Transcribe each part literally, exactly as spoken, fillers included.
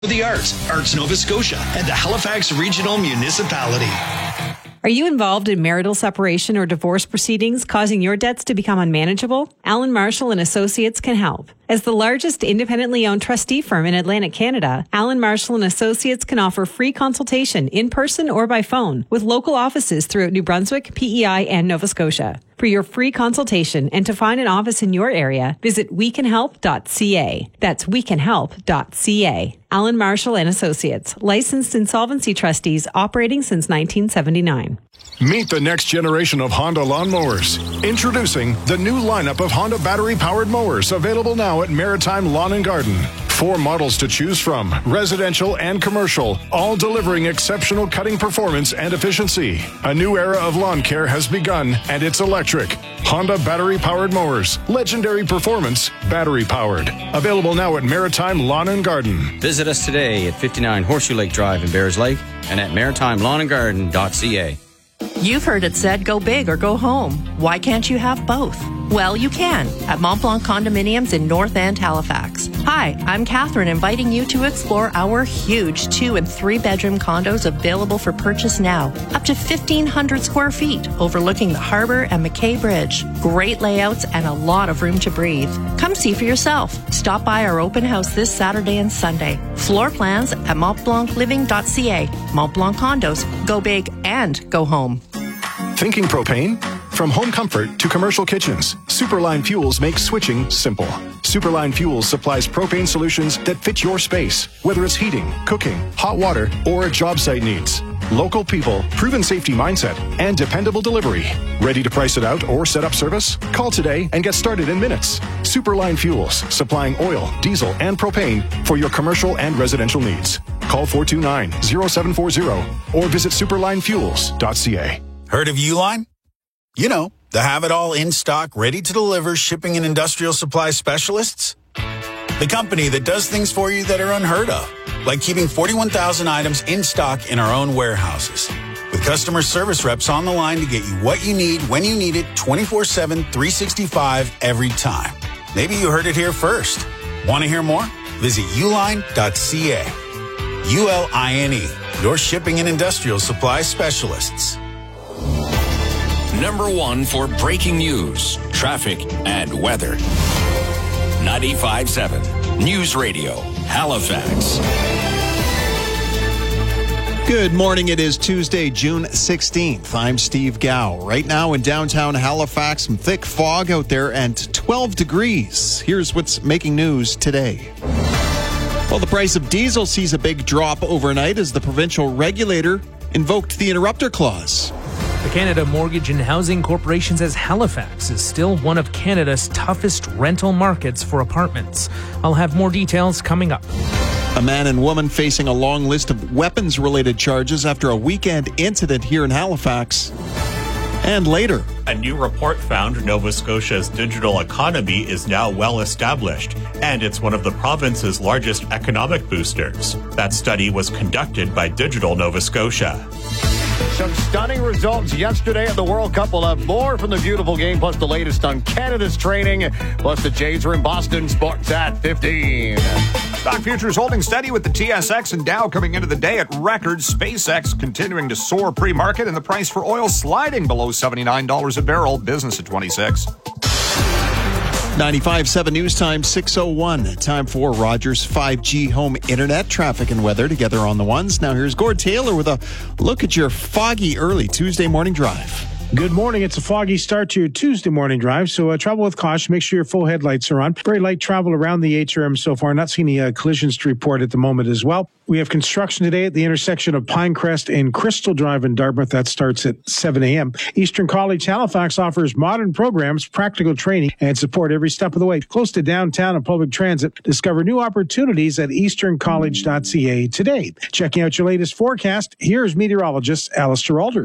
The Arts, Arts Nova Scotia, and the Halifax Regional Municipality. Are you involved in marital separation or divorce proceedings causing your debts to become unmanageable? Alan Marshall and Associates can help. As the largest independently owned trustee firm in Atlantic Canada, Alan Marshall and Associates can offer free consultation in person or by phone with local offices throughout New Brunswick, P E I, and Nova Scotia. For your free consultation and to find an office in your area, visit we can help dot c a. That's we can help dot c a. Alan Marshall and Associates, licensed insolvency trustees operating since nineteen seventy-nine. Meet the next generation of Honda lawnmowers. Introducing the new lineup of Honda battery-powered mowers, available now at Maritime Lawn and Garden. Four models to choose from, residential and commercial, all delivering exceptional cutting performance and efficiency. A new era of lawn care has begun, and it's electric. Honda battery-powered mowers. Legendary performance, battery-powered. Available now at Maritime Lawn and Garden. Visit us today at fifty-nine Horseshoe Lake Drive in Bears Lake and at maritime lawn and garden dot c a. You've heard it said, go big or go home. Why can't you have both? Well, you can at Mont Blanc Condominiums in North End, Halifax. Hi, I'm Catherine, inviting you to explore our huge two and three bedroom condos available for purchase now. Up to fifteen hundred square feet, overlooking the harbor and McKay Bridge. Great layouts and a lot of room to breathe. Come see for yourself. Stop by our open house this Saturday and Sunday. Floor plans at mont blanc living dot c a. Mont Blanc Condos. Go big and go home. Thinking propane? From home comfort to commercial kitchens, Superline Fuels makes switching simple. Superline Fuels supplies propane solutions that fit your space, whether it's heating, cooking, hot water, or job site needs. Local people, proven safety mindset, and dependable delivery. Ready to price it out or set up service? Call today and get started in minutes. Superline Fuels, supplying oil, diesel, and propane for your commercial and residential needs. Call four two nine, zero seven four zero or visit superline fuels dot c a. Heard of Uline? You know, the have-it-all in-stock, ready-to-deliver shipping and industrial supply specialists. The company that does things for you that are unheard of, like keeping forty-one thousand items in stock in our own warehouses. With customer service reps on the line to get you what you need, when you need it, twenty-four seven, three sixty-five, every time. Maybe you heard it here first. Want to hear more? Visit uline dot c a. U L I N E, your shipping and industrial supply specialists. Number one for breaking news, traffic, and weather. ninety-five point seven News Radio, Halifax. Good morning. It is Tuesday, June sixteenth. I'm Steve Gow. Right now in downtown Halifax, some thick fog out there and twelve degrees. Here's what's making news today. Well, the price of diesel sees a big drop overnight as the provincial regulator invoked the interrupter clause. The Canada Mortgage and Housing Corporation says Halifax is still one of Canada's toughest rental markets for apartments. I'll have more details coming up. A man and woman facing a long list of weapons-related charges after a weekend incident here in Halifax. And later, a new report found Nova Scotia's digital economy is now well established, and it's one of the province's largest economic boosters. That study was conducted by Digital Nova Scotia. Some stunning results yesterday at the World Cup. We'll have more from the beautiful game, plus the latest on Canada's training. Plus the Jays are in Boston. Sports at fifteen. Stock futures holding steady with the T S X and Dow coming into the day at records. SpaceX continuing to soar pre-market, and the price for oil sliding below seventy-nine dollars a barrel. Business at twenty-six. ninety-five point seven News Time, six oh one. Time for Rogers five G home internet traffic and weather together on the ones. Now here's Gord Taylor with a look at your foggy early Tuesday morning drive. Good morning. It's a foggy start to your Tuesday morning drive, so uh, travel with caution. Make sure your full headlights are on. Very light travel around the H R M so far. Not seeing any uh, collisions to report at the moment as well. We have construction today at the intersection of Pinecrest and Crystal Drive in Dartmouth. That starts at seven a.m. Eastern College Halifax offers modern programs, practical training, and support every step of the way. Close to downtown and public transit. Discover new opportunities at eastern college dot c a today. Checking out your latest forecast, here's meteorologist Alistair Alders.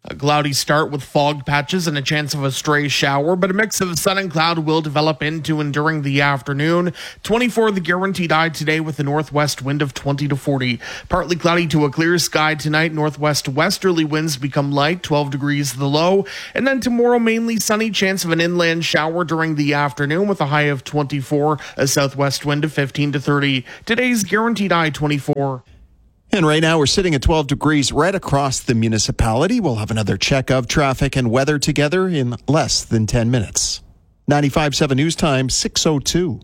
A cloudy start with fog patches and a chance of a stray shower, but a mix of sun and cloud will develop into and during the afternoon. twenty-four the guaranteed high today with a northwest wind of twenty to forty. Partly cloudy to a clear sky tonight. Northwest westerly winds become light, twelve degrees the low. And then tomorrow mainly sunny, chance of an inland shower during the afternoon with a high of twenty-four, a southwest wind of fifteen to thirty. Today's guaranteed high twenty-four. And right now we're sitting at twelve degrees right across the municipality. We'll have another check of traffic and weather together in less than ten minutes. ninety-five point seven News Time, six oh two.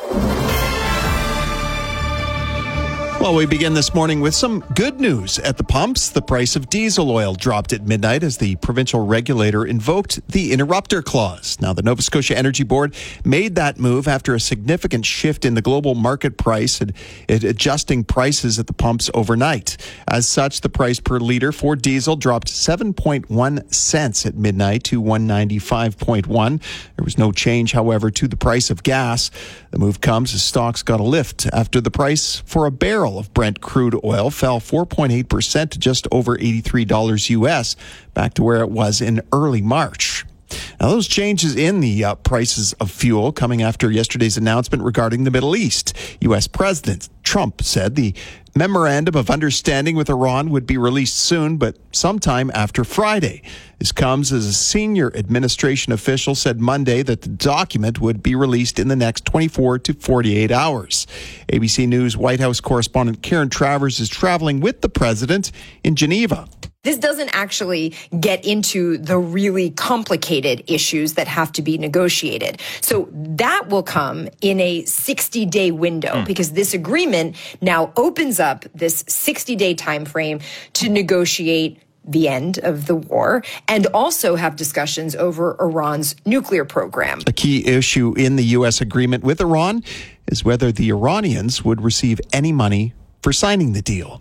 Well, we begin this morning with some good news at the pumps. The price of diesel oil dropped at midnight as the provincial regulator invoked the interrupter clause. Now, the Nova Scotia Energy Board made that move after a significant shift in the global market price and it adjusting prices at the pumps overnight. As such, the price per liter for diesel dropped seven point one cents at midnight to one ninety-five point one. There was no change, however, to the price of gas. The move comes as stocks got a lift after the price for a barrel of Brent crude oil fell four point eight percent to just over eighty-three dollars U S, back to where it was in early March. Now, those changes in the uh, prices of fuel coming after yesterday's announcement regarding the Middle East. U S. President Trump said the memorandum of understanding with Iran would be released soon, but sometime after Friday. This comes as a senior administration official said Monday that the document would be released in the next twenty-four to forty-eight hours. A B C News White House correspondent Karen Travers is traveling with the president in Geneva. This doesn't actually get into the really complicated issues that have to be negotiated. So that will come in a sixty-day window mm. because this agreement now opens up this sixty-day time frame to negotiate the end of the war and also have discussions over Iran's nuclear program. A key issue in the U S agreement with Iran is whether the Iranians would receive any money for signing the deal.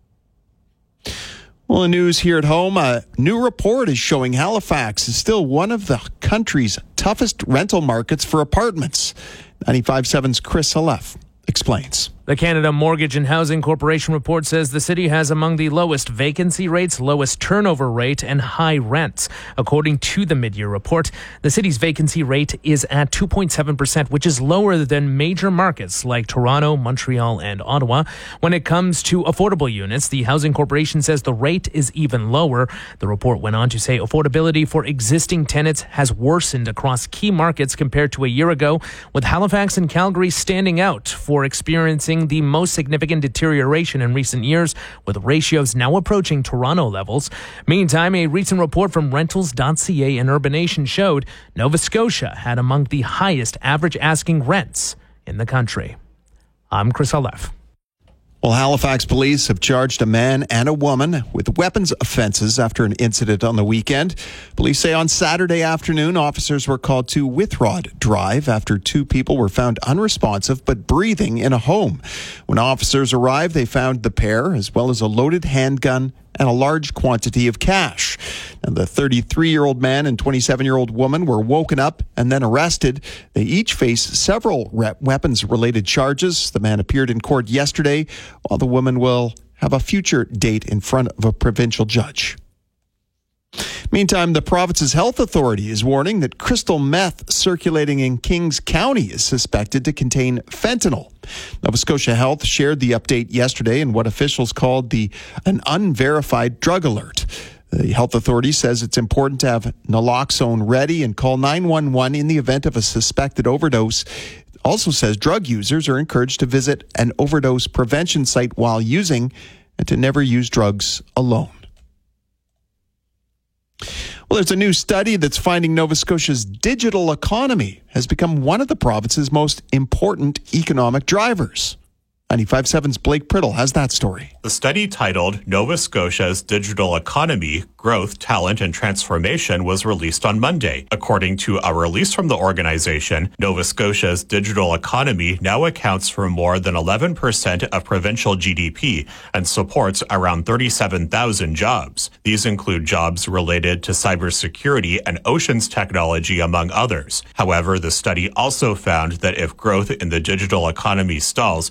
Well, in news here at home, a new report is showing Halifax is still one of the country's toughest rental markets for apartments. ninety-five point seven's Chris Halef explains. The Canada Mortgage and Housing Corporation report says the city has among the lowest vacancy rates, lowest turnover rate, and high rents. According to the mid-year report, the city's vacancy rate is at two point seven percent, which is lower than major markets like Toronto, Montreal, and Ottawa. When it comes to affordable units, the Housing Corporation says the rate is even lower. The report went on to say affordability for existing tenants has worsened across key markets compared to a year ago, with Halifax and Calgary standing out for experiencing the most significant deterioration in recent years, with ratios now approaching Toronto levels. Meantime, a recent report from rentals dot c a and Urbanation showed Nova Scotia had among the highest average asking rents in the country. I'm Chris Halef. Well, Halifax police have charged a man and a woman with weapons offenses after an incident on the weekend. Police say on Saturday afternoon, officers were called to Withrod Drive after two people were found unresponsive but breathing in a home. When officers arrived, they found the pair, as well as a loaded handgun and a large quantity of cash. And the thirty-three-year-old man and twenty-seven-year-old woman were woken up and then arrested. They each face several weapons-related charges. The man appeared in court yesterday, while the woman will have a future date in front of a provincial judge. Meantime, the province's health authority is warning that crystal meth circulating in Kings County is suspected to contain fentanyl. Nova Scotia Health shared the update yesterday in what officials called the an unverified drug alert. The health authority says it's important to have naloxone ready and call nine one one in the event of a suspected overdose. It also says drug users are encouraged to visit an overdose prevention site while using and to never use drugs alone. Well, there's a new study that's finding Nova Scotia's digital economy has become one of the province's most important economic drivers. ninety-five point seven's Blake Priddle has that story. The study titled Nova Scotia's Digital Economy, Growth, Talent, and Transformation was released on Monday. According to a release from the organization, Nova Scotia's digital economy now accounts for more than eleven percent of provincial G D P and supports around thirty-seven thousand jobs. These include jobs related to cybersecurity and oceans technology, among others. However, the study also found that if growth in the digital economy stalls, Nova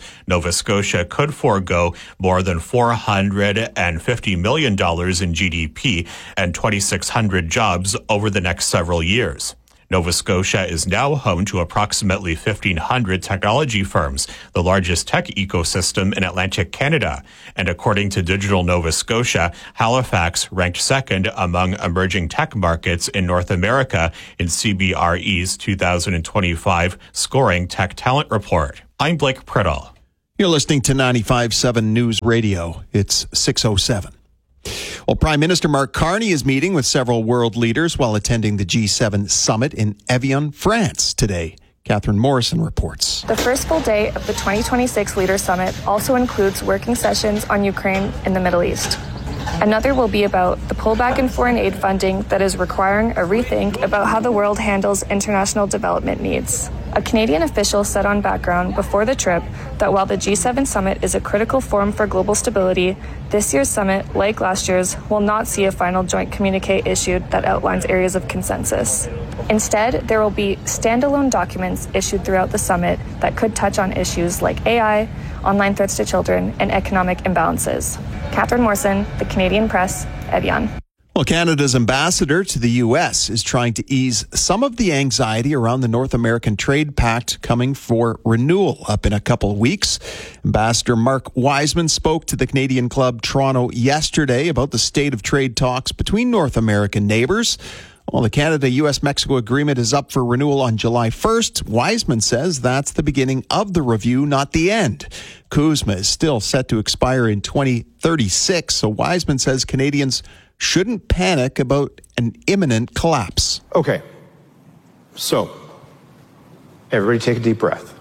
Nova Scotia could forego more than four hundred fifty million dollars in G D P and twenty-six hundred jobs over the next several years. Nova Scotia is now home to approximately fifteen hundred technology firms, the largest tech ecosystem in Atlantic Canada. And according to Digital Nova Scotia, Halifax ranked second among emerging tech markets in North America in C B R E's two thousand twenty-five Scoring Tech Talent Report. I'm Blake Priddle. You're listening to ninety-five point seven News Radio. It's six oh seven. Well, Prime Minister Mark Carney is meeting with several world leaders while attending the G seven summit in Evian, France today. Catherine Morrison reports. The first full day of the twenty twenty-six Leaders Summit also includes working sessions on Ukraine and the Middle East. Another will be about the pullback in foreign aid funding that is requiring a rethink about how the world handles international development needs. A Canadian official said on Background before the trip that while the G seven summit is a critical forum for global stability, this year's summit, like last year's, will not see a final joint communique issued that outlines areas of consensus. Instead, there will be standalone documents issued throughout the summit that could touch on issues like A I, online threats to children, and economic imbalances. Catherine Morrison, The Canadian Press, Evian. Well, Canada's ambassador to the U S is trying to ease some of the anxiety around the North American Trade Pact coming for renewal up in a couple of weeks. Ambassador Mark Wiseman spoke to the Canadian Club Toronto yesterday about the state of trade talks between North American neighbors. Well, the Canada-U S Mexico agreement is up for renewal on July first. Wiseman says that's the beginning of the review, not the end. CUSMA is still set to expire in twenty thirty-six, so Wiseman says Canadians shouldn't panic about an imminent collapse. Okay, so everybody take a deep breath.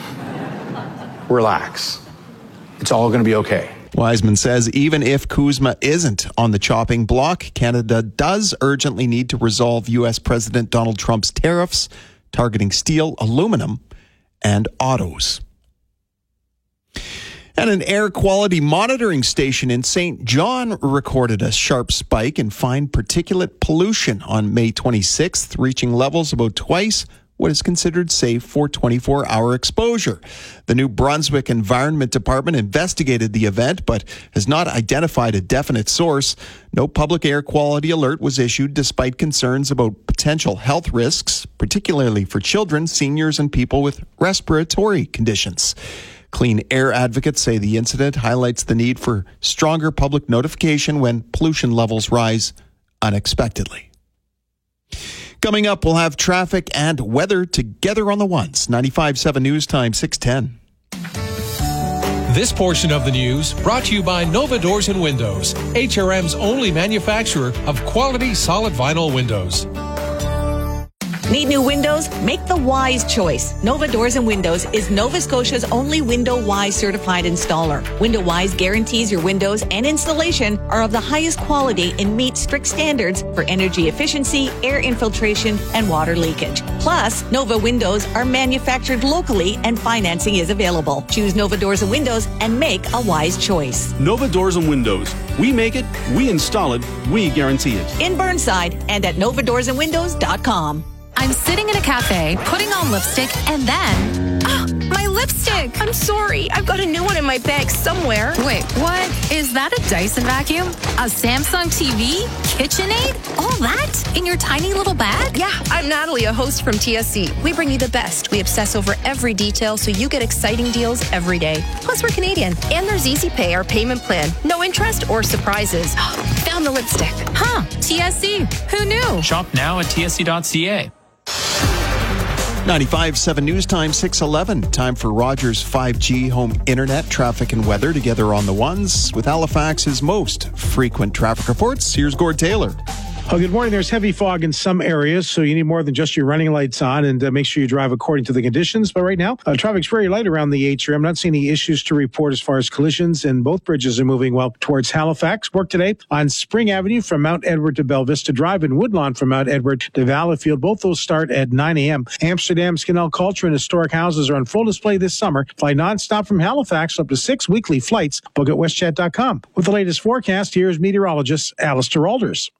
Relax. It's all going to be okay. Wiseman says even if CUSMA isn't on the chopping block, Canada does urgently need to resolve U S President Donald Trump's tariffs targeting steel, aluminum, and autos. And an air quality monitoring station in Saint John recorded a sharp spike in fine particulate pollution on May twenty-sixth, reaching levels about twice what is considered safe for twenty-four hour exposure. The New Brunswick Environment Department investigated the event, but has not identified a definite source. No public air quality alert was issued despite concerns about potential health risks, particularly for children, seniors, and people with respiratory conditions. Clean air advocates say the incident highlights the need for stronger public notification when pollution levels rise unexpectedly. Coming up, we'll have traffic and weather together on the ones. ninety-five point seven News Time, six ten. This portion of the news brought to you by Nova Doors and Windows, H R M's only manufacturer of quality solid vinyl windows. Need new windows? Make the wise choice. Nova Doors and Windows is Nova Scotia's only Window Wise certified installer. Window Wise guarantees your windows and installation are of the highest quality and meet strict standards for energy efficiency, air infiltration, and water leakage. Plus, Nova Windows are manufactured locally and financing is available. Choose Nova Doors and Windows and make a wise choice. Nova Doors and Windows. We make it, we install it, we guarantee it. In Burnside and at nova doors and windows dot com. I'm sitting in a cafe, putting on lipstick, and then... Oh, my lipstick! I'm sorry. I've got a new one in my bag somewhere. Wait, what? Is that a Dyson vacuum? A Samsung T V? KitchenAid? All that? In your tiny little bag? Yeah, I'm Natalie, a host from T S C. We bring you the best. We obsess over every detail so you get exciting deals every day. Plus, we're Canadian. And there's Easy Pay, our payment plan. No interest or surprises. Found the lipstick. Huh, T S C. Who knew? Shop now at T S C dot C A. ninety-five point seven News Time, six eleven. Time for Rogers five G home internet, traffic and weather together on the ones with Halifax's most frequent traffic reports. Here's Gord Taylor. Oh, good morning. There's heavy fog in some areas, so you need more than just your running lights on, and uh, make sure you drive according to the conditions. But right now, uh, traffic's very light around the H R M. Not seeing any issues to report as far as collisions, and both bridges are moving well towards Halifax. Work today on Spring Avenue from Mount Edward to Belle Vista Drive, and Woodlawn from Mount Edward to Valleyfield. Both those start at nine a.m. Amsterdam's canal culture and historic houses are on full display this summer. Fly nonstop from Halifax, up to six weekly flights. Book at westjet dot com. With the latest forecast, here's meteorologist Alistair Alders.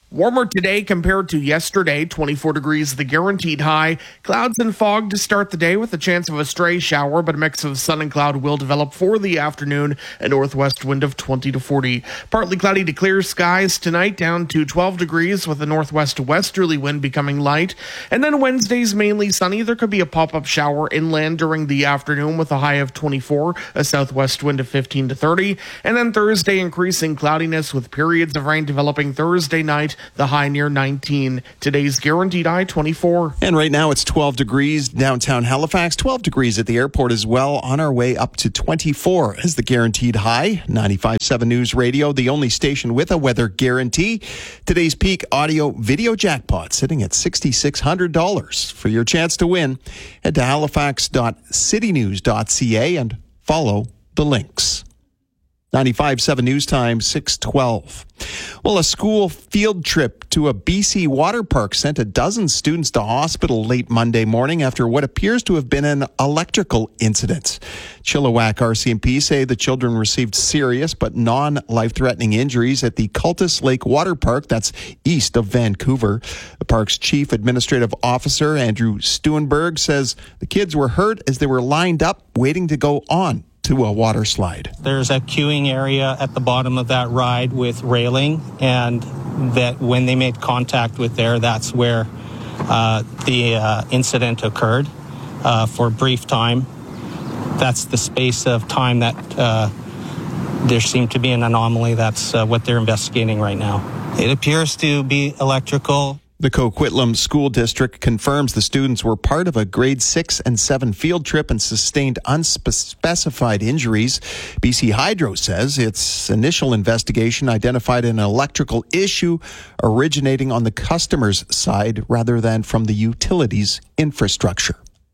Warmer today compared to yesterday, twenty-four degrees the guaranteed high. Clouds and fog to start the day with a chance of a stray shower, but a mix of sun and cloud will develop for the afternoon. A northwest wind of twenty to forty. Partly cloudy to clear skies tonight, down to twelve degrees with a northwest westerly wind becoming light. And then Wednesday's mainly sunny. There could be a pop-up shower inland during the afternoon with a high of twenty-four, a southwest wind of fifteen to thirty. And then Thursday increasing cloudiness with periods of rain developing Thursday night. The high near nineteen. Today's guaranteed high twenty-four. And right now it's twelve degrees downtown Halifax, twelve degrees at the airport as well. On our way up to twenty-four as the guaranteed high. ninety-five point seven News Radio, the only station with a weather guarantee. Today's peak audio video jackpot sitting at six thousand six hundred dollars. For your chance to win, head to halifax dot city news dot c a and follow the links. ninety-five point seven News Time, six twelve. Well, a school field trip to a B C water park sent a dozen students to hospital late Monday morning after what appears to have been an electrical incident. Chilliwack R C M P say the children received serious but non-life-threatening injuries at the Cultus Lake Water Park, that's east of Vancouver. The park's chief administrative officer, Andrew Stuenberg, says the kids were hurt as they were lined up waiting to go on to a water slide. There's a queuing area at the bottom of that ride with railing, and that when they made contact with there, that's where uh, the uh, incident occurred uh, for a brief time. That's the space of time that uh, there seemed to be an anomaly. That's uh, what they're investigating right now. It appears to be electrical. The Coquitlam School District confirms the students were part of a grade six and seven field trip and sustained unspecified injuries. B C Hydro says its initial investigation identified an electrical issue originating on the customer's side rather than from the utility's infrastructure.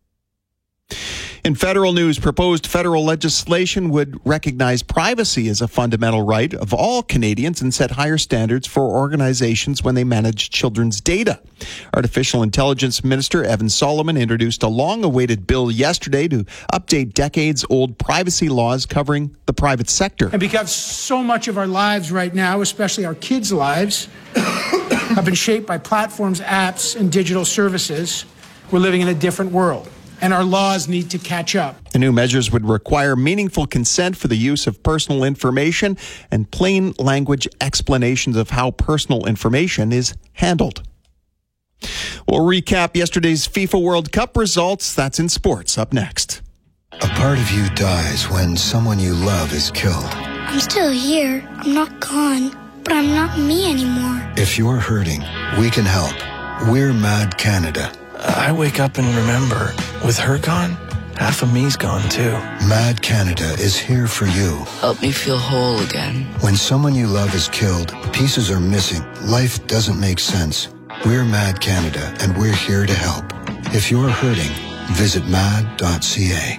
In federal news, proposed federal legislation would recognize privacy as a fundamental right of all Canadians and set higher standards for organizations when they manage children's data. Artificial Intelligence Minister Evan Solomon introduced a long-awaited bill yesterday to update decades-old privacy laws covering the private sector. And because so much of our lives right now, especially our kids' lives, have been shaped by platforms, apps, and digital services, we're living in a different world. And our laws need to catch up. The new measures would require meaningful consent for the use of personal information and plain language explanations of how personal information is handled. We'll recap yesterday's FIFA World Cup results. That's in sports. Up next. A part of you dies when someone you love is killed. I'm still here. I'm not gone. But I'm not me anymore. If you're hurting, we can help. We're Mad Canada. I wake up and remember, with her gone, half of me's gone too. Mad Canada is here for you. Help me feel whole again. When someone you love is killed, pieces are missing, life doesn't make sense. We're Mad Canada, and we're here to help. If you're hurting, visit mad dot c a.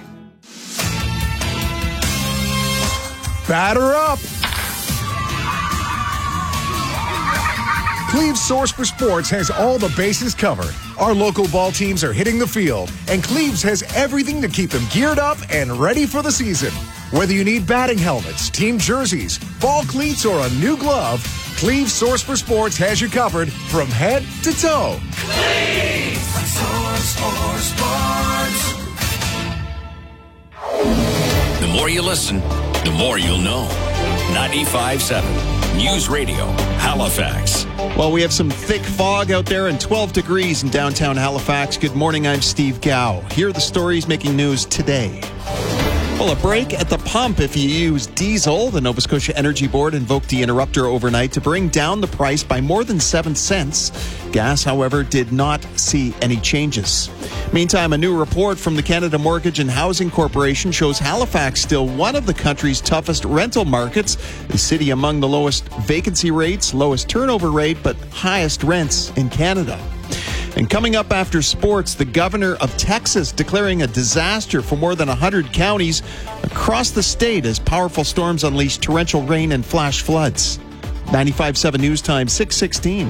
Batter up! Cleve's Source for Sports has all the bases covered. Our local ball teams are hitting the field, and Cleve's has everything to keep them geared up and ready for the season. Whether you need batting helmets, team jerseys, ball cleats, or a new glove, Cleve's Source for Sports has you covered from head to toe. Cleve's Source for Sports. The more you listen, the more you'll know. ninety-five point seven News Radio, Halifax. Well, we have some thick fog out there and twelve degrees in downtown Halifax. Good morning, I'm Steve Gow. Here are the stories making news today. Well, a break at the pump if you use diesel. The Nova Scotia Energy Board invoked the interrupter overnight to bring down the price by more than seven cents. Gas, however, did not see any changes. Meantime, a new report from the Canada Mortgage and Housing Corporation shows Halifax still one of the country's toughest rental markets. The city among the lowest vacancy rates, lowest turnover rate, but highest rents in Canada. And coming up after sports, the governor of Texas declaring a disaster for more than one hundred counties across the state as powerful storms unleash torrential rain and flash floods. ninety-five point seven News Time, six sixteen.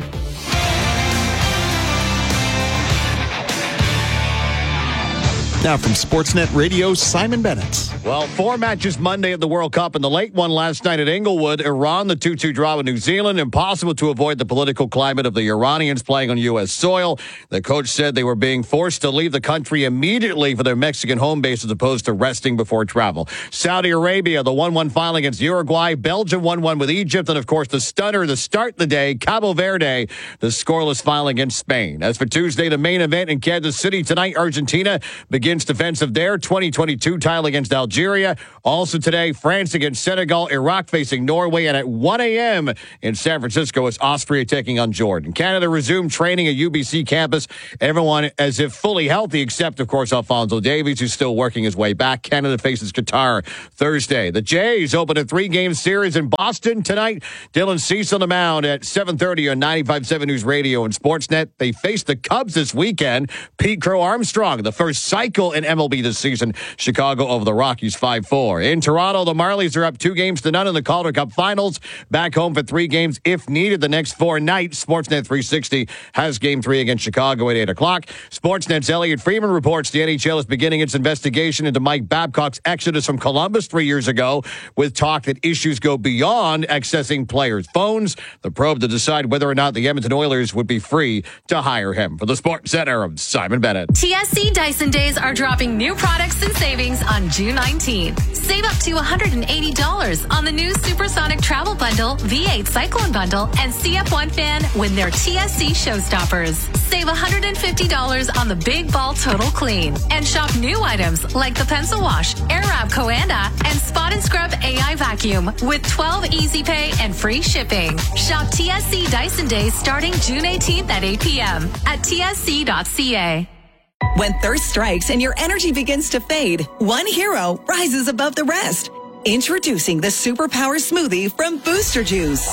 Now from Sportsnet Radio's Simon Bennett. Well, four matches Monday at the World Cup and the late one last night at Inglewood. Iran, the two two draw with New Zealand. Impossible to avoid the political climate of the Iranians playing on U S soil. The coach said they were being forced to leave the country immediately for their Mexican home base as opposed to resting before travel. Saudi Arabia, the one one final against Uruguay. Belgium one one with Egypt. And, of course, the stunner to start the day, Cabo Verde, the scoreless final against Spain. As for Tuesday, the main event in Kansas City tonight, Argentina begins defense of their twenty twenty-two title against Algeria. Also today, France against Senegal, Iraq facing Norway, and at one a.m. in San Francisco, it's Austria taking on Jordan. Canada resumed training at U B C campus. Everyone as if fully healthy, except, of course, Alphonso Davies, who's still working his way back. Canada faces Qatar Thursday. The Jays open a three-game series in Boston tonight. Dylan Cease on the mound at seven thirty on ninety-five point seven News Radio and Sportsnet. They face the Cubs this weekend. Pete Crow Armstrong, the first cycle in M L B this season. Chicago over the Rockies five four. In Toronto, the Marlies are up two games to none in the Calder Cup Finals. Back home for three games if needed the next four nights. Sportsnet three sixty has game three against Chicago at eight o'clock. Sportsnet's Elliot Freeman reports the N H L is beginning its investigation into Mike Babcock's exodus from Columbus three years ago, with talk that issues go beyond accessing players' phones. The probe to decide whether or not the Edmonton Oilers would be free to hire him. For the Sports Center, I'm Simon Bennett. T S C Dyson Days are dropping new products and savings on June nineteenth. Save up to one hundred eighty dollars on the new Supersonic Travel Bundle, V eight Cyclone Bundle, and C F one Fan when they're T S C Showstoppers. Save one hundred fifty dollars on the Big Ball Total Clean. And shop new items like the Pencil Wash, Airwrap Coanda, and Spot and Scrub A I Vacuum with twelve Easy Pay and free shipping. Shop T S C Dyson Days starting June eighteenth at eight p.m. at T S C dot C A. When thirst strikes and your energy begins to fade, one hero rises above the rest. Introducing the Superpower Smoothie from Booster Juice.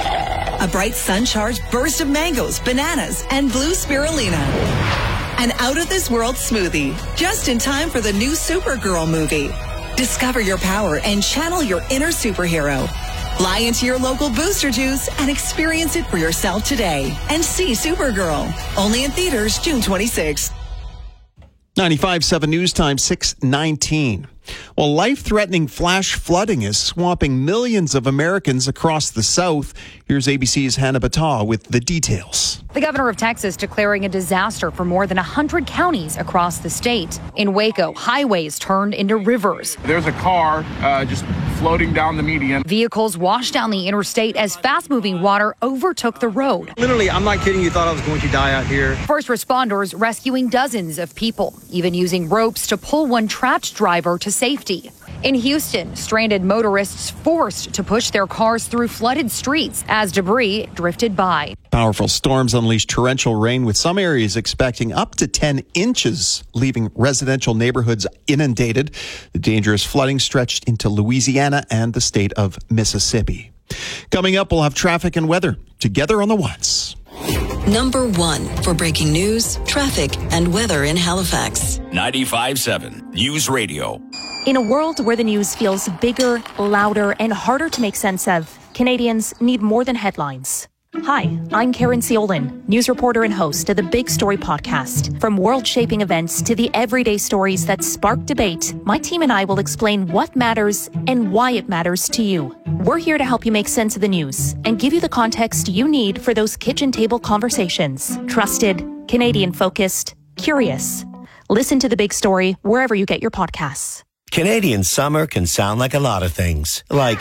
A bright sun-charged burst of mangoes, bananas, and blue spirulina. An out-of-this-world smoothie, just in time for the new Supergirl movie. Discover your power and channel your inner superhero. Fly into your local Booster Juice and experience it for yourself today. And see Supergirl. Only in theaters June twenty-sixth. ninety-five point seven News Time, six nineteen. Well, life-threatening flash flooding is swamping millions of Americans across the South. Here's A B C's Hannah Battah with the details. The governor of Texas declaring a disaster for more than one hundred counties across the state. In Waco, highways turned into rivers. There's a car uh, just floating down the median. Vehicles washed down the interstate as fast-moving water overtook the road. Literally, I'm not kidding you, thought I was going to die out here. First responders rescuing dozens of people, even using ropes to pull one trapped driver to safety. In Houston, stranded motorists forced to push their cars through flooded streets as debris drifted by. Powerful storms unleashed torrential rain, with some areas expecting up to ten inches, leaving residential neighborhoods inundated. The dangerous flooding stretched into Louisiana and the state of Mississippi. Coming up, we'll have traffic and weather together on the ones. Number one for breaking news, traffic, and weather in Halifax. ninety-five point seven News Radio. In a world where the news feels bigger, louder, and harder to make sense of, Canadians need more than headlines. Hi, I'm Karen Ciolin, news reporter and host of the Big Story podcast. From world-shaping events to the everyday stories that spark debate, my team and I will explain what matters and why it matters to you. We're here to help you make sense of the news and give you the context you need for those kitchen table conversations. Trusted, Canadian-focused, curious. Listen to The Big Story wherever you get your podcasts. Canadian summer can sound like a lot of things, like,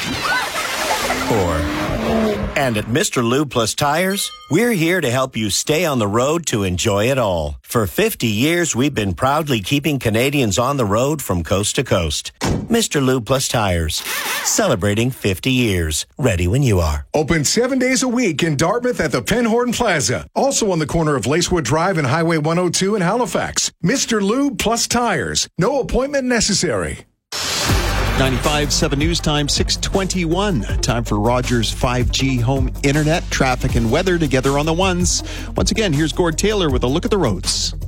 or, and at Mister Lube Plus Tires, we're here to help you stay on the road to enjoy it all. For fifty years, we've been proudly keeping Canadians on the road from coast to coast. Mister Lube Plus Tires, celebrating fifty years. Ready when you are. Open seven days a week in Dartmouth at the Penhorn Plaza. Also on the corner of Lacewood Drive and Highway one oh two in Halifax. Mister Lube Plus Tires. No appointment necessary. ninety-five point seven News Time, six twenty-one. Time for Rogers five G home internet, traffic, and weather together on the ones. Once again, here's Gord Taylor with a look at the roads.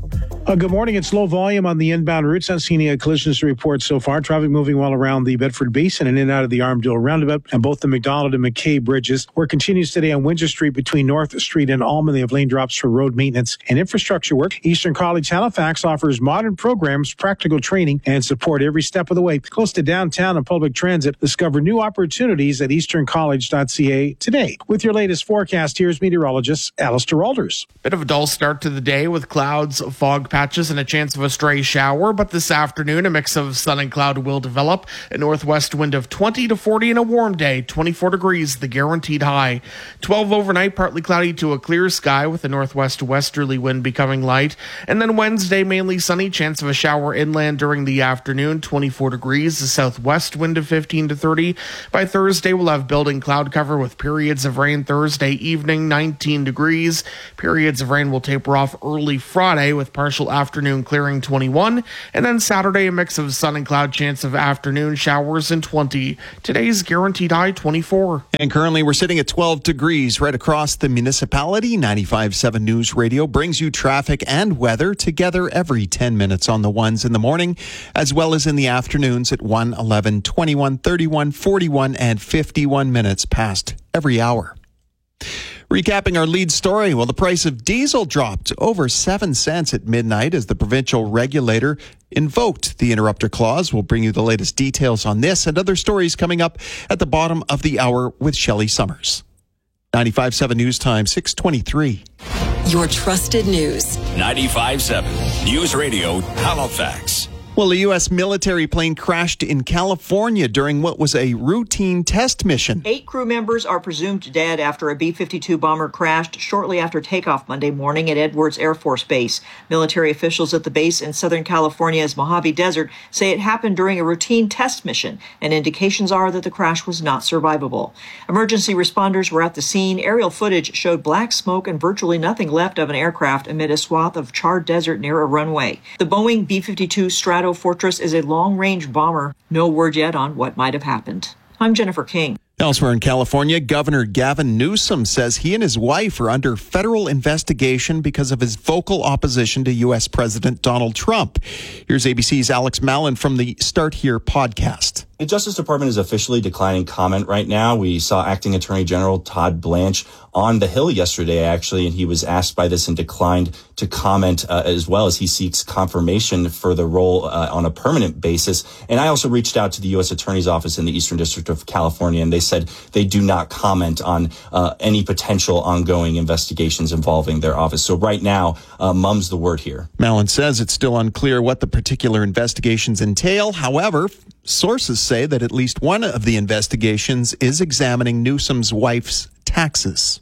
Uh, good morning. It's low volume on the inbound routes. Not seeing any collisions to report so far. Traffic moving well around the Bedford Basin and in and out of the Armadale Roundabout and both the McDonald and McKay bridges. Work continues today on Windsor Street between North Street and Almond. They have lane drops for road maintenance and infrastructure work. Eastern College Halifax offers modern programs, practical training, and support every step of the way. Close to downtown and public transit. Discover new opportunities at eastern college dot c a today. With your latest forecast, here's meteorologist Alistair Alders. Bit of a dull start to the day with clouds, fog patches, and a chance of a stray shower, but this afternoon a mix of sun and cloud will develop. A northwest wind of twenty to forty and a warm day, twenty-four degrees, the guaranteed high. twelve overnight, partly cloudy to a clear sky with a northwest westerly wind becoming light. And then Wednesday, mainly sunny, chance of a shower inland during the afternoon, twenty-four degrees, the southwest wind of fifteen to thirty. By Thursday, we'll have building cloud cover with periods of rain Thursday evening, nineteen degrees. Periods of rain will taper off early Friday with partial afternoon clearing, twenty-one. And then Saturday, a mix of sun and cloud, chance of afternoon showers and twenty. Today's guaranteed high, twenty-four. And currently we're sitting at twelve degrees right across the municipality. ninety-five point seven News Radio brings you traffic and weather together every ten minutes on the ones in the morning, as well as in the afternoons at one, eleven, twenty-one, thirty-one, forty-one, and fifty-one minutes past every hour. Recapping our lead story, well, the price of diesel dropped over seven cents at midnight as the provincial regulator invoked the interrupter clause. We'll bring you the latest details on this and other stories coming up at the bottom of the hour with Shelley Summers. ninety-five point seven News Time, six twenty-three. Your trusted news. ninety-five point seven News Radio, Halifax. Well, a U S military plane crashed in California during what was a routine test mission. Eight crew members are presumed dead after a B fifty-two bomber crashed shortly after takeoff Monday morning at Edwards Air Force Base. Military officials at the base in Southern California's Mojave Desert say it happened during a routine test mission, and indications are that the crash was not survivable. Emergency responders were at the scene. Aerial footage showed black smoke and virtually nothing left of an aircraft amid a swath of charred desert near a runway. The Boeing B fifty-two Strato Fortress is a long-range bomber. No word yet on what might have happened. I'm Jennifer King. Elsewhere in California, Governor Gavin Newsom says he and his wife are under federal investigation because of his vocal opposition to U S President Donald Trump. Here's A B C's Alex Mallon from the Start Here podcast. The Justice Department is officially declining comment right now. We saw Acting Attorney General Todd Blanche on the Hill yesterday, actually, and he was asked by this and declined to comment uh, as well as he seeks confirmation for the role uh, on a permanent basis. And I also reached out to the U S Attorney's Office in the Eastern District of California, and they said they do not comment on uh, any potential ongoing investigations involving their office. So right now, uh, mum's the word here. Mallon says it's still unclear what the particular investigations entail. However, sources say that at least one of the investigations is examining Newsom's wife's taxes.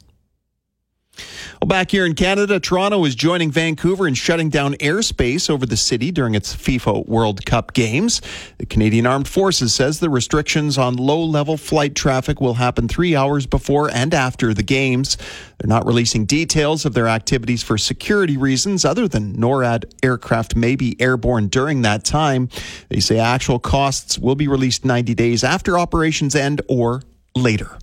Well, back here in Canada, Toronto is joining Vancouver in shutting down airspace over the city during its FIFA World Cup games. The Canadian Armed Forces says the restrictions on low-level flight traffic will happen three hours before and after the games. They're not releasing details of their activities for security reasons, other than NORAD aircraft may be airborne during that time. They say actual costs will be released ninety days after operations end or later.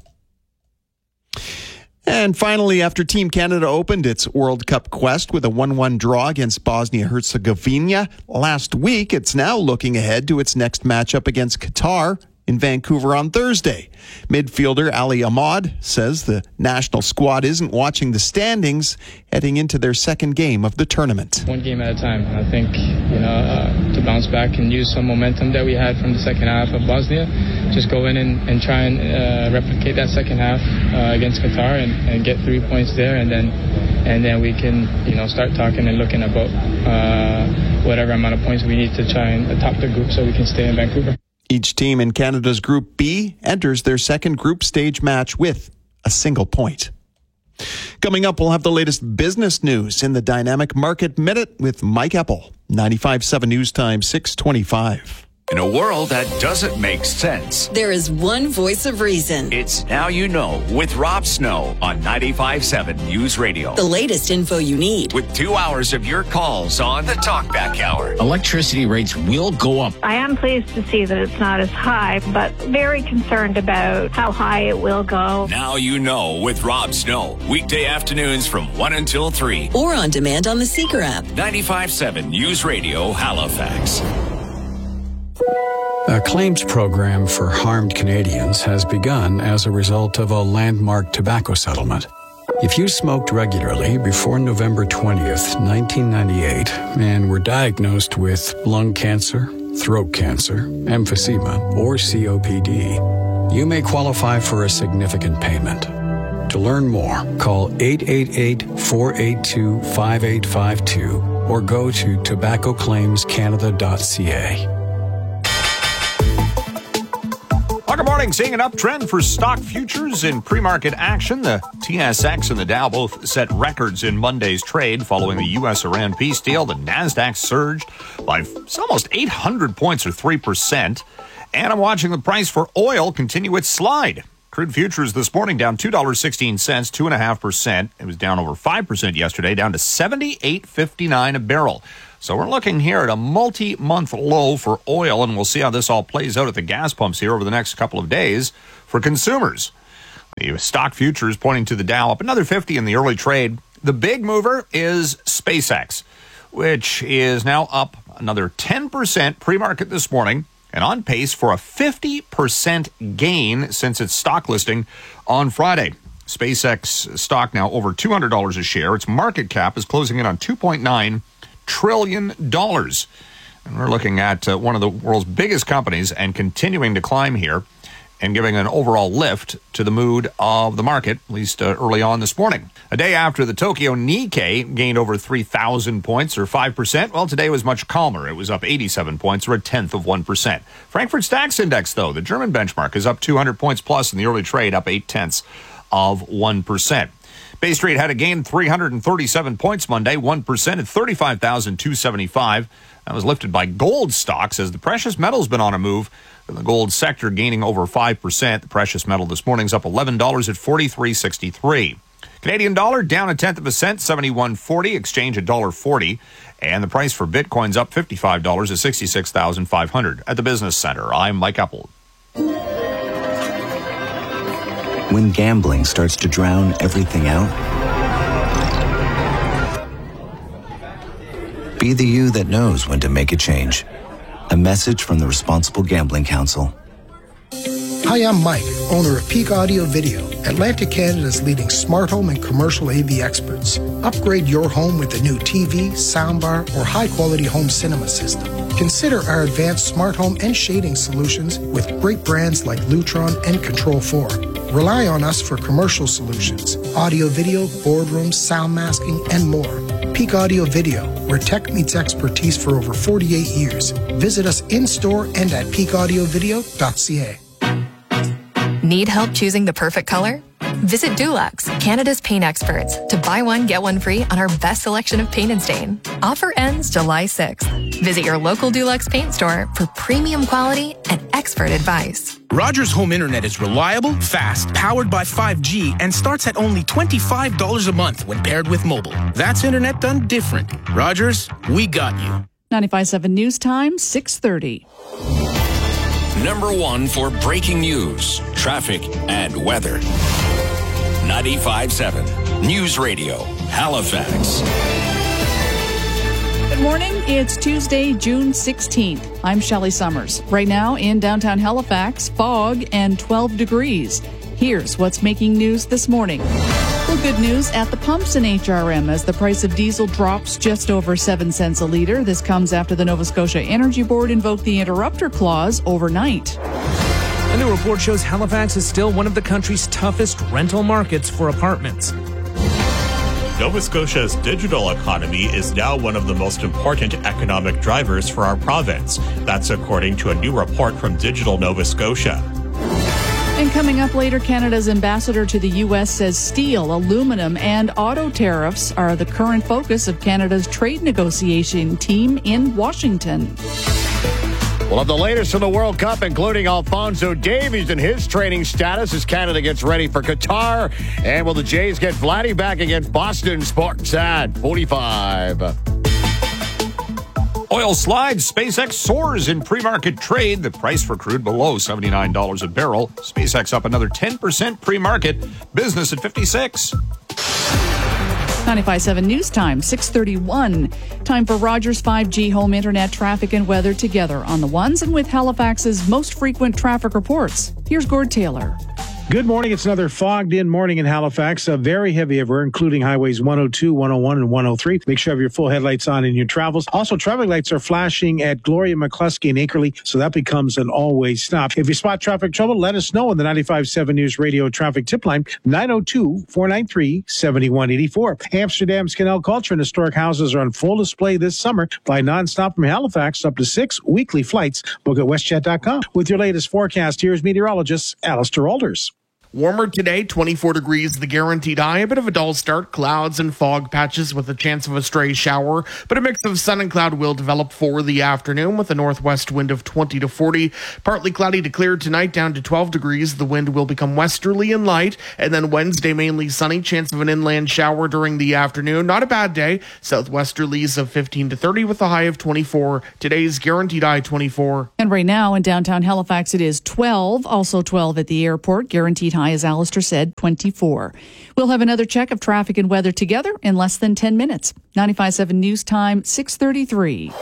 And finally, after Team Canada opened its World Cup quest with a one one draw against Bosnia-Herzegovina last week, it's now looking ahead to its next matchup against Qatar in Vancouver on Thursday. Midfielder Ali Ahmad says the national squad isn't watching the standings heading into their second game of the tournament. One game at a time. I think, you know, uh, to bounce back and use some momentum that we had from the second half of Bosnia, just go in and, and try and uh, replicate that second half uh, against Qatar and, and get three points there, and then and then we can, you know, start talking and looking about uh, whatever amount of points we need to try and top the group so we can stay in Vancouver. Each team in Canada's Group B enters their second group stage match with a single point. Coming up, we'll have the latest business news in the Dynamic Market Minute with Mike Eppel. ninety-five point seven News Time, six twenty-five. In a world that doesn't make sense, there is one voice of reason. It's Now You Know with Rob Snow on ninety-five point seven News Radio. The latest info you need. With two hours of your calls on the Talkback Hour. Electricity rates will go up. I am pleased to see that it's not as high, but very concerned about how high it will go. Now You Know with Rob Snow. Weekday afternoons from one until three. Or on demand on the Seeker app. ninety-five point seven News Radio, Halifax. A claims program for harmed Canadians has begun as a result of a landmark tobacco settlement. If you smoked regularly before November twentieth, nineteen ninety-eight, and were diagnosed with lung cancer, throat cancer, emphysema, or C O P D, you may qualify for a significant payment. To learn more, call eight eight eight, four eight two, five eight five two or go to tobacco claims canada dot c a. Well, good morning. Seeing an uptrend for stock futures in pre-market action. The T S X and the Dow both set records in Monday's trade following the U S Iran peace deal. The NASDAQ surged by almost eight hundred points or three percent. And I'm watching the price for oil continue its slide. Crude futures this morning down two dollars and sixteen cents, two point five percent. It was down over five percent yesterday, down to seventy-eight fifty-nine a barrel. So we're looking here at a multi-month low for oil, and we'll see how this all plays out at the gas pumps here over the next couple of days for consumers. The stock futures pointing to the Dow up another fifty in the early trade. The big mover is SpaceX, which is now up another ten percent pre-market this morning and on pace for a fifty percent gain since its stock listing on Friday. SpaceX stock now over two hundred dollars a share. Its market cap is closing in on two point nine trillion dollars. And we're looking at uh, one of the world's biggest companies and continuing to climb here and giving an overall lift to the mood of the market, at least uh, early on this morning. A day after the Tokyo Nikkei gained over three thousand points or five percent, well, today was much calmer. It was up eighty-seven points or a tenth of one percent. Frankfurt DAX Index, though, the German benchmark, is up two hundred points plus in the early trade, up eight tenths of one percent. Bay Street had a gain three hundred thirty-seven points Monday, one percent at thirty-five thousand two hundred seventy-five. That was lifted by gold stocks as the precious metal's been on a move. The gold sector gaining over five percent. The precious metal this morning's up eleven dollars at forty-three sixty-three. Canadian dollar down a tenth of a cent, seventy-one forty. Exchange at one dollar forty. And the price for Bitcoin's up fifty-five dollars at sixty-six thousand five hundred. At the Business Center, I'm Mike Epple. When gambling starts to drown everything out, be the you that knows when to make a change. A message from the Responsible Gambling Council. Hi, I'm Mike, owner of Peak Audio Video, Atlantic Canada's leading smart home and commercial A V experts. Upgrade your home with a new T V, soundbar, or high-quality home cinema system. Consider our advanced smart home and shading solutions with great brands like Lutron and Control four. Rely on us for commercial solutions, audio video, boardrooms, sound masking, and more. Peak Audio Video, where tech meets expertise for over forty-eight years. Visit us in-store and at peak audio video dot c a. Need help choosing the perfect color? Visit Dulux, Canada's paint experts, to buy one, get one free on our best selection of paint and stain. Offer ends July sixth. Visit your local Dulux paint store for premium quality and expert advice. Rogers Home Internet is reliable, fast, powered by five G, and starts at only twenty-five dollars a month when paired with mobile. That's internet done different. Rogers, we got you. ninety-five point seven News Time, six thirty. Number one for breaking news, traffic, and weather. ninety-five point seven News Radio, Halifax. Good morning. It's Tuesday, June sixteenth. I'm Shelley Summers. Right now in downtown Halifax, fog and twelve degrees. Here's what's making news this morning. Well, good news at the pumps in H R M as the price of diesel drops just over seven cents a litre. This comes after the Nova Scotia Energy Board invoked the interrupter clause overnight. A new report shows Halifax is still one of the country's toughest rental markets for apartments. Nova Scotia's digital economy is now one of the most important economic drivers for our province. That's according to a new report from Digital Nova Scotia. And coming up later, Canada's ambassador to the U S says steel, aluminum, and auto tariffs are the current focus of Canada's trade negotiation team in Washington. We'll have the latest from the World Cup, including Alphonso Davies and his training status as Canada gets ready for Qatar. And will the Jays get Vladdy back against Boston? Sports at forty-five. Oil slides. SpaceX soars in pre-market trade. The price for crude below seventy-nine dollars a barrel. SpaceX up another ten percent pre-market. Business at fifty-six. ninety-five point seven News Time, six thirty-one. Time for Rogers five G home internet traffic and weather together on the ones and with Halifax's most frequent traffic reports. Here's Gord Taylor. Good morning. It's another fogged-in morning in Halifax. Uh, very heavy everywhere, including highways one oh two, one oh one, and one oh three. Make sure you have your full headlights on in your travels. Also, traffic lights are flashing at Gloria McCluskey and Akerley, so that becomes an always stop. If you spot traffic trouble, let us know on the ninety-five point seven News Radio traffic tip line, nine oh two, four nine three, seven one eight four. Amsterdam's canal culture and historic houses are on full display this summer. Fly nonstop from Halifax up to six weekly flights. Book at westjet dot com. With your latest forecast, here's meteorologist Alistair Alders. Warmer today, twenty-four degrees, the guaranteed high. A bit of a dull start, clouds and fog patches with a chance of a stray shower, but a mix of sun and cloud will develop for the afternoon with a northwest wind of twenty to forty. Partly cloudy to clear tonight, down to twelve degrees. The wind will become westerly and light, and then Wednesday mainly sunny, chance of an inland shower during the afternoon. Not a bad day. Southwesterlies of fifteen to thirty with a high of twenty-four. Today's guaranteed high twenty-four. And right now in downtown Halifax, it is twelve, also twelve at the airport, guaranteed high. As Alistair said, twenty-four. We'll have another check of traffic and weather together in less than ten minutes. ninety-five point seven News Time, six thirty-three.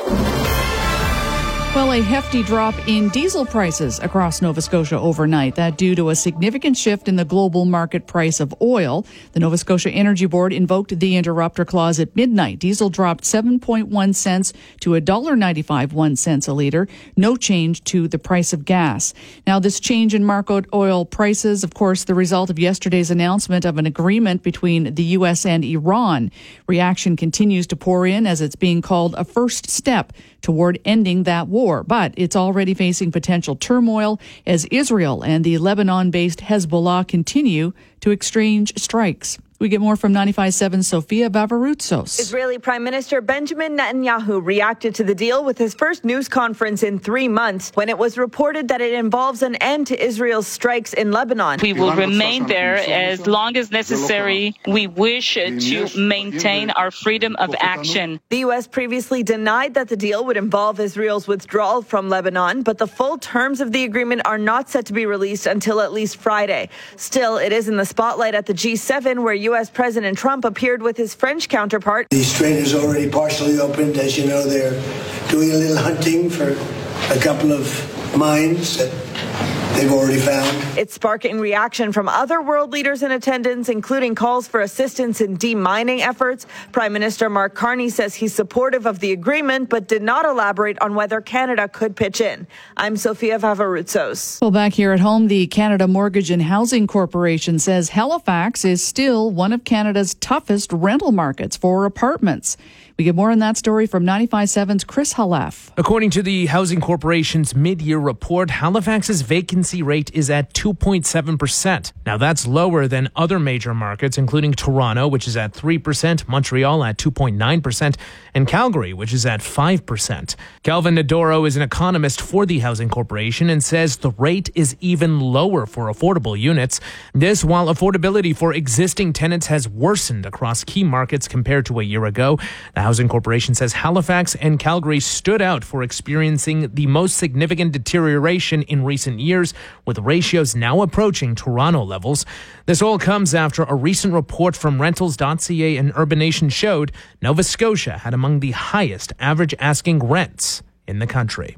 Well, a hefty drop in diesel prices across Nova Scotia overnight. That due to a significant shift in the global market price of oil. The Nova Scotia Energy Board invoked the interrupter clause at midnight. Diesel dropped seven point one cents to one dollar ninety-five, one cent a litre. No change to the price of gas. Now, this change in market oil prices, of course, the result of yesterday's announcement of an agreement between the U S and Iran. Reaction continues to pour in as it's being called a first step toward ending that war. But it's already facing potential turmoil as Israel and the Lebanon-based Hezbollah continue to exchange strikes. We get more from ninety-five point seven Sofia Vavaroutsos. Israeli Prime Minister Benjamin Netanyahu reacted to the deal with his first news conference in three months when it was reported that it involves an end to Israel's strikes in Lebanon. We will remain there as long as necessary. We wish to maintain our freedom of action. The U S previously denied that the deal would involve Israel's withdrawal from Lebanon, but the full terms of the agreement are not set to be released until at least Friday. Still, it is in the spotlight at the G seven where U S President Trump appeared with his French counterpart. The strait is already partially opened. As you know, they're doing a little hunting for a couple of mines that they've already found. It's sparking reaction from other world leaders in attendance, including calls for assistance in demining efforts. Prime Minister Mark Carney says he's supportive of the agreement, but did not elaborate on whether Canada could pitch in. I'm Sofia Vavaroutsos. Well, back here at home, the Canada Mortgage and Housing Corporation says Halifax is still one of Canada's toughest rental markets for apartments. We get more on that story from ninety-five point seven's Chris Halef. According to the Housing Corporation's mid-year report, Halifax's vacancy rate is at two point seven percent. Now, that's lower than other major markets, including Toronto, which is at three percent, Montreal at two point nine percent, and Calgary, which is at five percent. Calvin Nadoro is an economist for the Housing Corporation and says the rate is even lower for affordable units. This while affordability for existing tenants has worsened across key markets compared to a year ago. The Housing Corporation says Halifax and Calgary stood out for experiencing the most significant deterioration in recent years, with ratios now approaching Toronto levels. This all comes after a recent report from Rentals dot C A and Urbanation showed Nova Scotia had among the highest average asking rents in the country.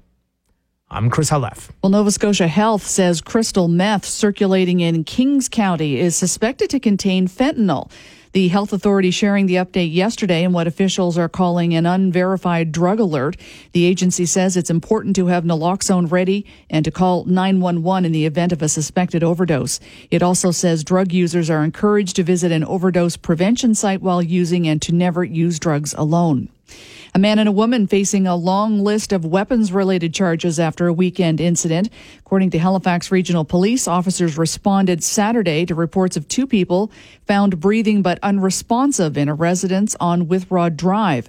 I'm Chris Halef. Well, Nova Scotia Health says crystal meth circulating in Kings County is suspected to contain fentanyl. The health authority sharing the update yesterday in what officials are calling an unverified drug alert. The agency says it's important to have naloxone ready and to call nine one one in the event of a suspected overdose. It also says drug users are encouraged to visit an overdose prevention site while using and to never use drugs alone. A man and a woman facing a long list of weapons-related charges after a weekend incident. According to Halifax Regional Police, officers responded Saturday to reports of two people found breathing but unresponsive in a residence on Withrod Drive.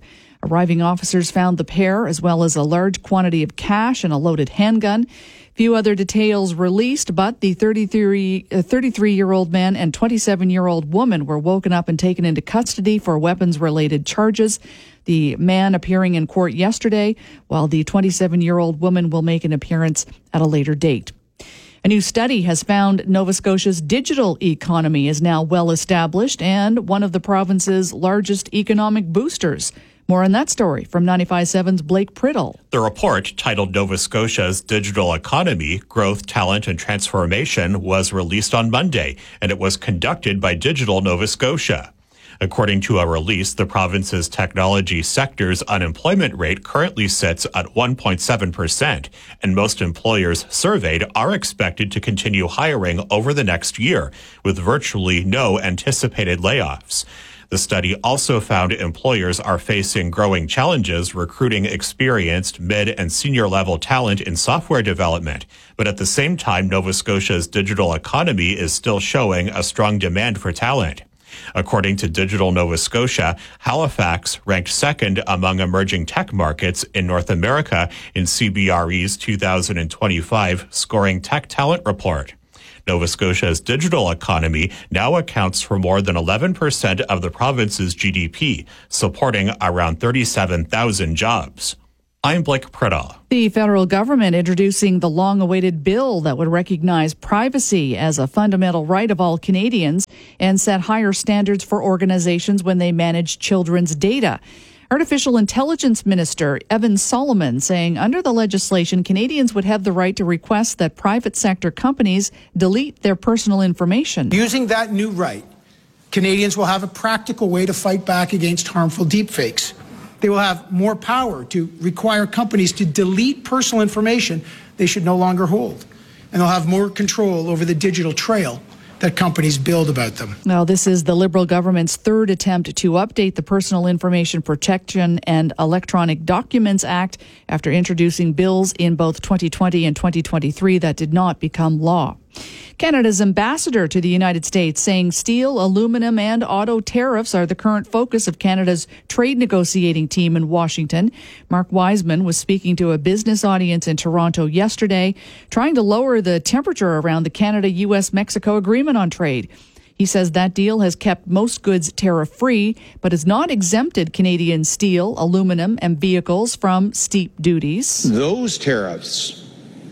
Arriving officers found the pair, as well as a large quantity of cash and a loaded handgun. Few other details released, but the thirty-three-year-old man and twenty-seven-year-old woman were woken up and taken into custody for weapons-related charges. The man appearing in court yesterday, while the twenty-seven-year-old woman will make an appearance at a later date. A new study has found Nova Scotia's digital economy is now well established and one of the province's largest economic boosters. More on that story from ninety-five point seven's Blake Priddle. The report, titled Nova Scotia's Digital Economy, Growth, Talent, and Transformation, was released on Monday, and it was conducted by Digital Nova Scotia. According to a release, the province's technology sector's unemployment rate currently sits at one point seven percent, and most employers surveyed are expected to continue hiring over the next year, with virtually no anticipated layoffs. The study also found employers are facing growing challenges recruiting experienced mid and senior level talent in software development. But at the same time, Nova Scotia's digital economy is still showing a strong demand for talent. According to Digital Nova Scotia, Halifax ranked second among emerging tech markets in North America in C B R E's two thousand twenty-five Scoring Tech Talent Report. Nova Scotia's digital economy now accounts for more than eleven percent of the province's G D P, supporting around thirty-seven thousand jobs. I'm Blake Priddle. The federal government introducing the long-awaited bill that would recognize privacy as a fundamental right of all Canadians and set higher standards for organizations when they manage children's data. Artificial Intelligence Minister Evan Solomon saying under the legislation, Canadians would have the right to request that private sector companies delete their personal information. Using that new right, Canadians will have a practical way to fight back against harmful deepfakes. They will have more power to require companies to delete personal information they should no longer hold. And they'll have more control over the digital trail that companies build about them. Now, this is the Liberal government's third attempt to update the Personal Information Protection and Electronic Documents Act after introducing bills in both twenty twenty and twenty twenty-three that did not become law. Canada's ambassador to the United States saying steel, aluminum, and auto tariffs are the current focus of Canada's trade negotiating team in Washington. Mark Wiseman was speaking to a business audience in Toronto yesterday, trying to lower the temperature around the Canada-U S Mexico agreement on trade. He says that deal has kept most goods tariff-free, but has not exempted Canadian steel, aluminum, and vehicles from steep duties. Those tariffs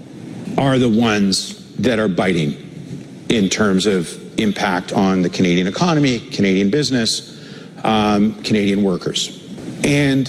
are the ones that are biting in terms of impact on the Canadian economy, Canadian business, um, Canadian workers. And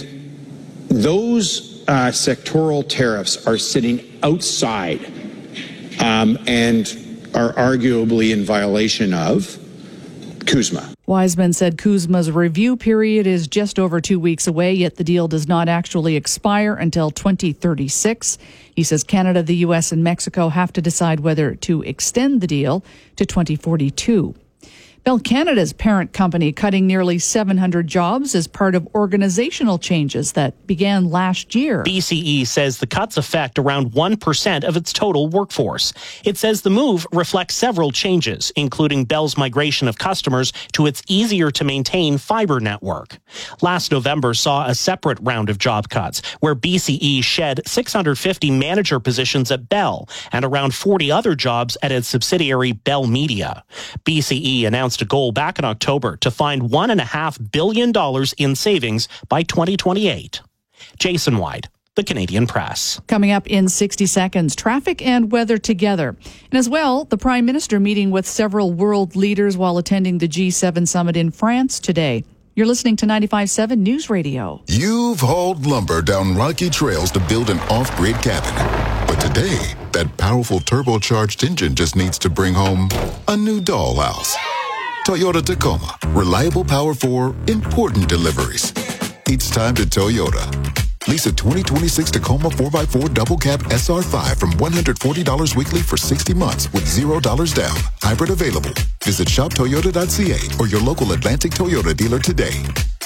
those uh, sectoral tariffs are sitting outside um, and are arguably in violation of CUSMA. Wiseman said CUSMA's review period is just over two weeks away, yet the deal does not actually expire until twenty thirty-six. He says Canada, the U S, and Mexico have to decide whether to extend the deal to twenty forty-two. Bell Canada's parent company cutting nearly seven hundred jobs as part of organizational changes that began last year. B C E says the cuts affect around one percent of its total workforce. It says the move reflects several changes, including Bell's migration of customers to its easier-to-maintain fiber network. Last November saw a separate round of job cuts, where B C E shed six hundred fifty manager positions at Bell and around forty other jobs at its subsidiary Bell Media. B C E announced a goal back in October to find one point five billion dollars in savings by twenty twenty-eight. Jason White, The Canadian Press. Coming up in sixty seconds, traffic and weather together. And as well, the Prime Minister meeting with several world leaders while attending the G seven summit in France today. You're listening to ninety-five point seven News Radio. You've hauled lumber down rocky trails to build an off-grid cabin. But today, that powerful turbocharged engine just needs to bring home a new dollhouse. Toyota Tacoma. Reliable power for important deliveries. It's time to Toyota. Lease a twenty twenty-six Tacoma four by four double cab S R five from one hundred forty dollars weekly for sixty months with zero dollars down. Hybrid available. Visit shop toyota dot c a or your local Atlantic Toyota dealer today.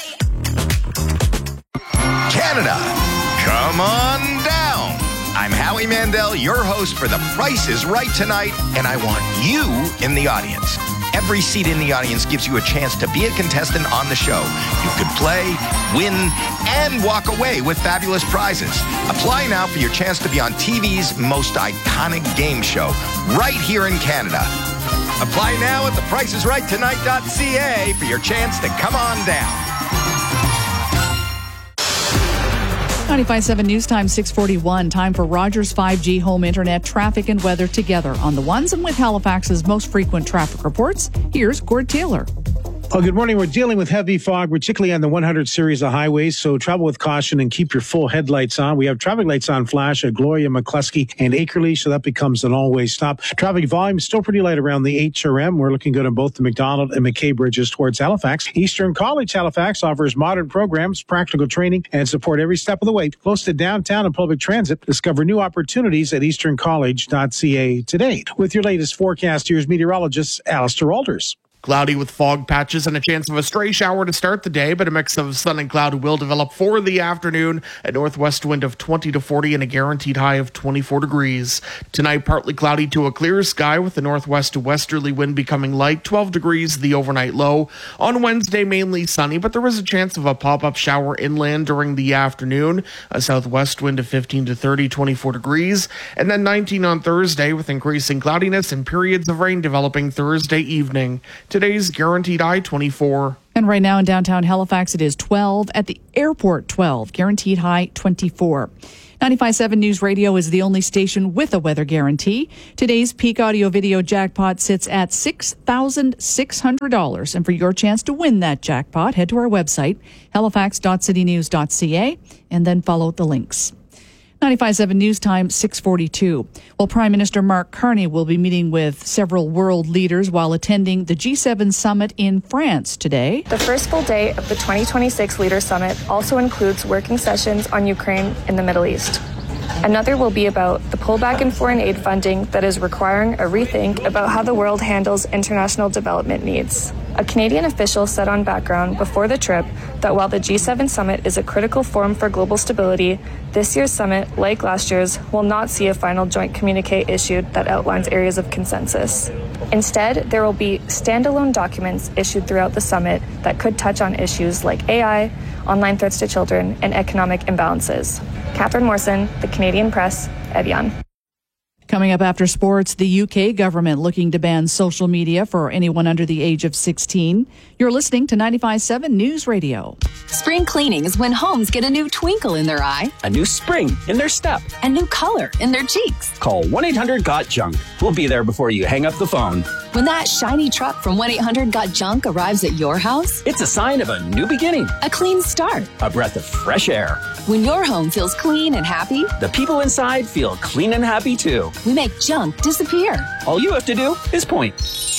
Canada, come on down. I'm Howie Mandel, your host for The Price is Right tonight, and I want you in the audience. every seat in the audience gives you a chance to be a contestant on the show. You could play, win, and walk away with fabulous prizes. Apply now for your chance to be on T V's most iconic game show, right here in Canada. Apply now at the price is right tonight dot c a for your chance to come on down. ninety-five point seven News Time, six forty-one. Time for Rogers five G home internet traffic and weather together on the ones and with Halifax's most frequent traffic reports. Here's Gord Taylor. Well, good morning. We're dealing with heavy fog, particularly on the one hundred series of highways, so travel with caution and keep your full headlights on. We have traffic lights on flash at Gloria, McCluskey, and Akerley, so that becomes an all-way stop. Traffic volume is still pretty light around the H R M. We're looking good on both the McDonald and McKay bridges towards Halifax. Eastern College Halifax offers modern programs, practical training, and support every step of the way. Close to downtown and public transit. Discover new opportunities at eastern college dot c a today. With your latest forecast, here's meteorologist Alistair Alders. Cloudy with fog patches and a chance of a stray shower to start the day, but a mix of sun and cloud will develop for the afternoon. A northwest wind of twenty to forty and a guaranteed high of twenty-four degrees. Tonight, partly cloudy to a clear sky with the northwest to westerly wind becoming light, twelve degrees the overnight low. On Wednesday, mainly sunny, but there is a chance of a pop-up shower inland during the afternoon. A southwest wind of fifteen to thirty, twenty-four degrees. And then nineteen on Thursday with increasing cloudiness and periods of rain developing Thursday evening. Today's guaranteed high twenty-four. And right now in downtown Halifax, it is twelve. At the airport, twelve. Guaranteed high, twenty-four. ninety-five point seven News Radio is the only station with a weather guarantee. Today's Peak Audio Video jackpot sits at six thousand six hundred dollars. And for your chance to win that jackpot, head to our website, halifax dot city news dot c a, and then follow the links. ninety-five point seven News Time, six forty-two. Well, Prime Minister Mark Carney will be meeting with several world leaders while attending the G seven summit in France today. The first full day of the twenty twenty-six Leader Summit also includes working sessions on Ukraine and the Middle East. Another will be about the pullback in foreign aid funding that is requiring a rethink about how the world handles international development needs. A Canadian official said on Background before the trip that while the G seven summit is a critical forum for global stability, this year's summit, like last year's, will not see a final joint communique issued that outlines areas of consensus. Instead, there will be standalone documents issued throughout the summit that could touch on issues like A I, online threats to children, and economic imbalances. Catherine Morrison, The Canadian Press, Evian. Coming up after sports, the U K government looking to ban social media for anyone under the age of sixteen. You're listening to ninety-five point seven News Radio. Spring cleaning is when homes get a new twinkle in their eye, a new spring in their step, a new color in their cheeks. Call one eight hundred got junk. We'll be there before you hang up the phone. When that shiny truck from one eight hundred got junk arrives at your house, it's a sign of a new beginning, a clean start, a breath of fresh air. When your home feels clean and happy, the people inside feel clean and happy too. We make junk disappear. All you have to do is point.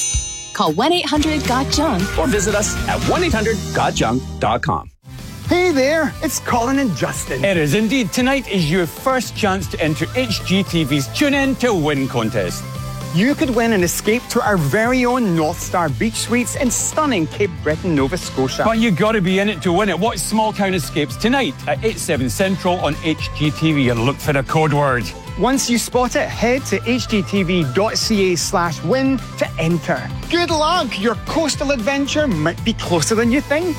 Call one eight hundred got junk or visit us at one eight hundred got junk dot com. Hey there, it's Colin and Justin. It is indeed. Tonight is your first chance to enter H G T V's Tune In to Win contest. You could win an escape to our very own North Star Beach Suites in stunning Cape Breton, Nova Scotia. But you got to be in it to win it. Watch Small Town Escapes tonight at eight, seven Central on H G T V and look for the code word. Once you spot it, head to h g t v dot c a slash win to enter. Good luck! Your coastal adventure might be closer than you think.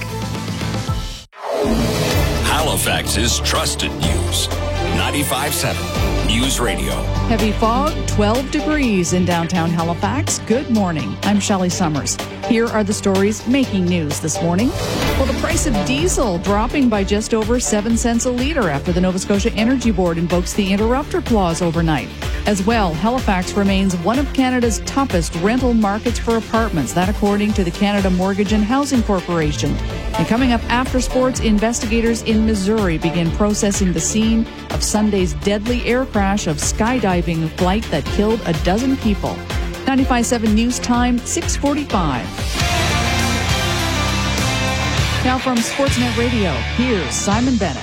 Halifax's trusted news. ninety-five point seven News Radio. Heavy fog, twelve degrees in downtown Halifax. Good morning. I'm Shelley Summers. Here are the stories making news this morning. Well, the price of diesel dropping by just over seven cents a litre after the Nova Scotia Energy Board invokes the interrupter clause overnight. As well, Halifax remains one of Canada's toughest rental markets for apartments, that according to the Canada Mortgage and Housing Corporation. And coming up after sports, investigators in Missouri begin processing the scene of Sunday's deadly air crash of skydiving flight that killed a dozen people. ninety-five point seven News Time, six forty-five. Now from Sportsnet Radio, here's Simon Bennett.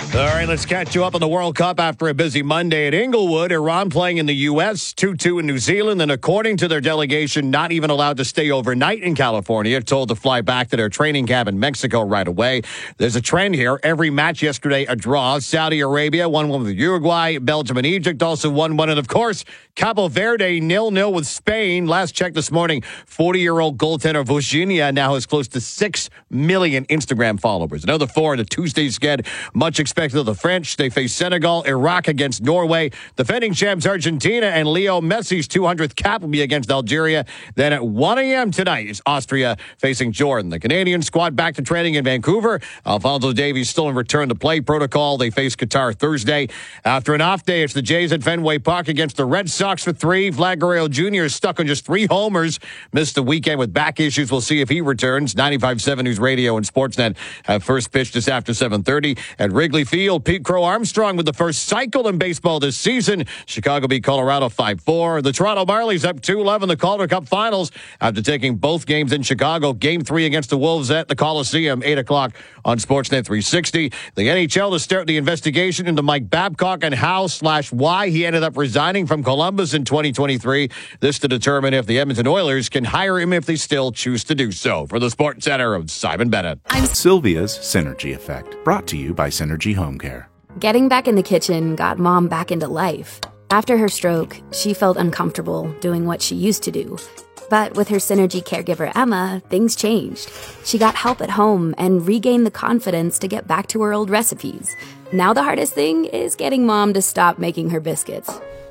All right, let's catch you up on the World Cup after a busy Monday at Inglewood. Iran playing in the U S, two two in New Zealand, and according to their delegation, not even allowed to stay overnight in California, told to fly back to their training camp in Mexico right away. There's a trend here. Every match yesterday, a draw. Saudi Arabia one one with Uruguay, Belgium and Egypt also one one, and of course, Cabo Verde nil nil with Spain. Last check this morning, forty-year-old goaltender Vujinia now has close to six million Instagram followers. Another four in the Tuesday sked. Much expected of the French. They face Senegal, Iraq against Norway, defending champs Argentina, and Leo Messi's two hundredth cap will be against Algeria. Then at one a.m. tonight is Austria facing Jordan. The Canadian squad back to training in Vancouver. Alphonso Davies still in return to play protocol. They face Qatar Thursday. After an off day, it's the Jays at Fenway Park against the Red Sox for three. Vlad Guerrero Junior is stuck on just three homers. Missed the weekend with back issues. We'll see if he returns. ninety-five point seven News Radio and Sportsnet have first pitch just after seven thirty. At Wrigley Field, Pete Crow Armstrong with the first cycle in baseball this season. Chicago beat Colorado five four. The Toronto Marlies up two eleven the Calder Cup Finals after taking both games in Chicago. Game three against the Wolves at the Coliseum, eight o'clock on Sportsnet three sixty. The N H L to start the investigation into Mike Babcock and how slash why he ended up resigning from Columbus in twenty twenty-three. This to determine if the Edmonton Oilers can hire him if they still choose to do so. For the Sports Center of Simon Bennett. I'm Sylvia's Synergy Effect, brought to you by Synergy Home Care. Getting back in the kitchen got Mom back into life. After her stroke, she felt uncomfortable doing what she used to do. But with her Synergy caregiver, Emma, things changed. She got help at home and regained the confidence to get back to her old recipes. Now the hardest thing is getting Mom to stop making her biscuits.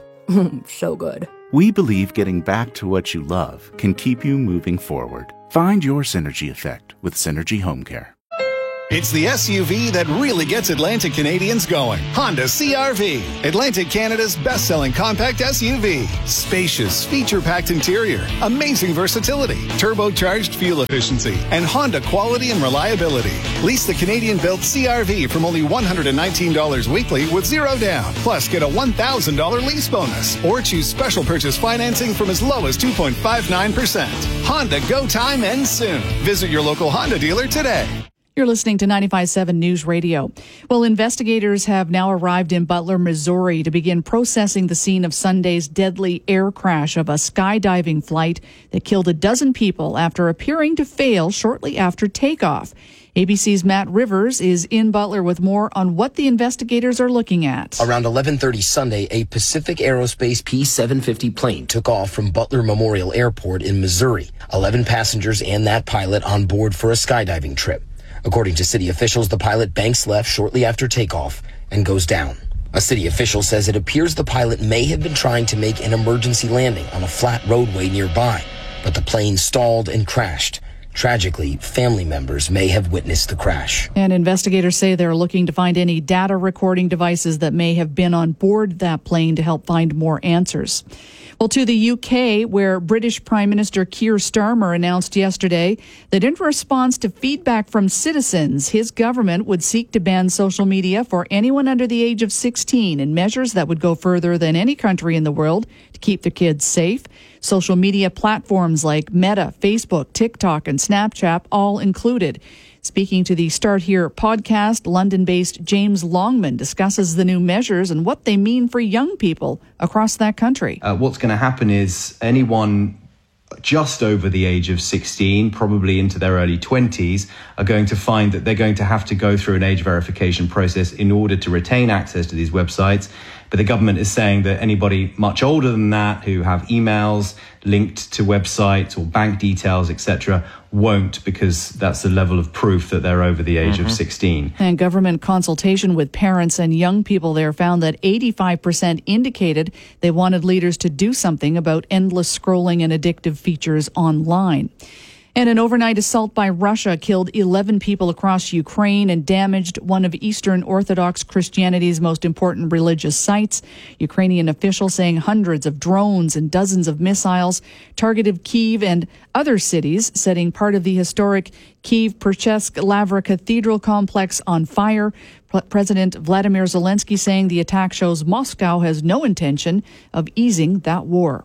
So good. We believe getting back to what you love can keep you moving forward. Find your Synergy Effect with Synergy Home Care. It's the S U V that really gets Atlantic Canadians going. Honda C R V, Atlantic Canada's best-selling compact S U V. Spacious, feature-packed interior, amazing versatility, turbocharged fuel efficiency, and Honda quality and reliability. Lease the Canadian-built C R V from only one hundred nineteen dollars weekly with zero down. Plus, get a one thousand dollars lease bonus. Or choose special purchase financing from as low as two point five nine percent. Honda Go Time ends soon. Visit your local Honda dealer today. You're listening to ninety-five point seven News Radio. Well, investigators have now arrived in Butler, Missouri to begin processing the scene of Sunday's deadly air crash of a skydiving flight that killed a dozen people after appearing to fail shortly after takeoff. A B C's Matt Rivers is in Butler with more on what the investigators are looking at. Around eleven thirty Sunday, a Pacific Aerospace P seven fifty plane took off from Butler Memorial Airport in Missouri. eleven passengers and that pilot on board for a skydiving trip. According to city officials, the pilot banks left shortly after takeoff and goes down. A city official says it appears the pilot may have been trying to make an emergency landing on a flat roadway nearby, but the plane stalled and crashed. Tragically, family members may have witnessed the crash. And investigators say they're looking to find any data recording devices that may have been on board that plane to help find more answers. Well, to the U K, where British Prime Minister Keir Starmer announced yesterday that in response to feedback from citizens, his government would seek to ban social media for anyone under the age of sixteen in measures that would go further than any country in the world to keep their kids safe. Social media platforms like Meta, Facebook, TikTok, and Snapchat all included. Speaking to the Start Here podcast, London-based James Longman discusses the new measures and what they mean for young people across that country. Uh, what's going to happen is anyone just over the age of sixteen, probably into their early twenties, are going to find that they're going to have to go through an age verification process in order to retain access to these websites. But the government is saying that anybody much older than that who have emails linked to websites or bank details, et cetera, won't, because that's the level of proof that they're over the age mm-hmm. of sixteen. And government consultation with parents and young people there found that eighty-five percent indicated they wanted leaders to do something about endless scrolling and addictive features online. And an overnight assault by Russia killed eleven people across Ukraine and damaged one of Eastern Orthodox Christianity's most important religious sites. Ukrainian officials saying hundreds of drones and dozens of missiles targeted Kyiv and other cities, setting part of the historic Kyiv-Perchesk-Lavra Cathedral complex on fire. President Vladimir Zelensky saying the attack shows Moscow has no intention of easing that war.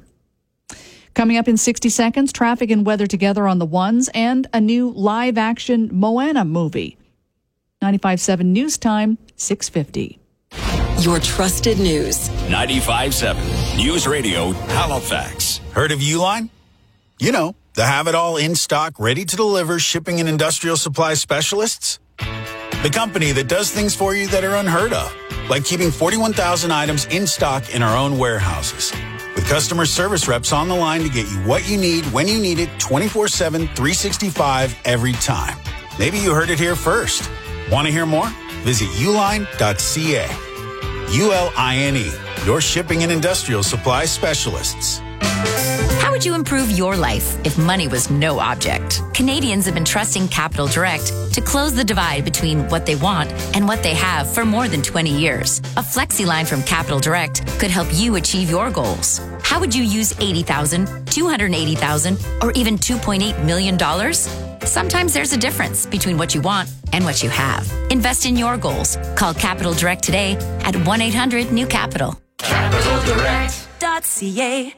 Coming up in sixty seconds, traffic and weather together on the ones and a new live-action Moana movie. ninety-five point seven News Time, six fifty. Your trusted news. ninety-five seven News Radio, Halifax. Heard of Uline? You know, the have-it-all in-stock, ready-to-deliver shipping and industrial supply specialists. The company that does things for you that are unheard of, like keeping forty-one thousand items in stock in our own warehouses. With customer service reps on the line to get you what you need, when you need it, twenty-four seven, three sixty-five, every time. Maybe you heard it here first. Want to hear more? Visit uline dot c a. U L I N E, your shipping and industrial supply specialists. How would you improve your life if money was no object? Canadians have been trusting Capital Direct to close the divide between what they want and what they have for more than twenty years. A flexi line from Capital Direct could help you achieve your goals. How would you use eighty thousand dollars, two hundred eighty thousand dollars, or even two point eight million dollars? Sometimes there's a difference between what you want and what you have. Invest in your goals. Call Capital Direct today at one eight hundred new capital. capital direct dot c a.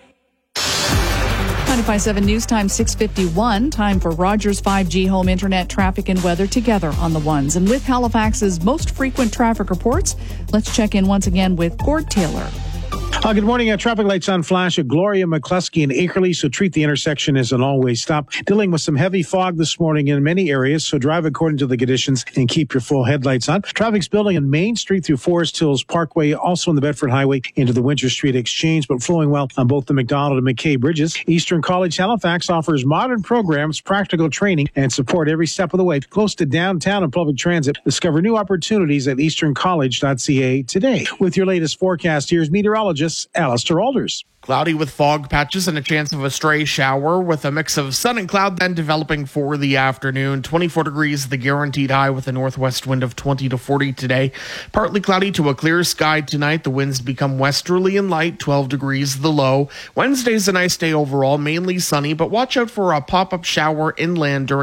ninety-five point seven News Time six fifty-one. Time for Rogers five G home internet traffic and weather together on the ones. And with Halifax's most frequent traffic reports, let's check in once again with Gord Taylor. Uh, good morning. Uh, traffic lights on flash at Gloria, McCluskey, and Akerley, so treat the intersection as an always stop. Dealing with some heavy fog this morning in many areas, so drive according to the conditions and keep your full headlights on. Traffic's building in Main Street through Forest Hills Parkway, also on the Bedford Highway into the Winter Street Exchange, but flowing well on both the McDonald and McKay bridges. Eastern College Halifax offers modern programs, practical training, and support every step of the way. Close to downtown and public transit. Discover new opportunities at eastern college dot c a today. With your latest forecast, here's meteorologist Alistair Alders. Cloudy with fog patches and a chance of a stray shower with a mix of sun and cloud then developing for the afternoon. twenty-four degrees the guaranteed high with a northwest wind of twenty to forty today. Partly cloudy to a clear sky tonight. The winds become westerly and light, twelve degrees the low. Wednesday's a nice day overall, mainly sunny, but watch out for a pop-up shower inland during